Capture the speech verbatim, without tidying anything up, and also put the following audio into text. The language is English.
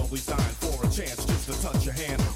only sign for a chance just to touch your hand.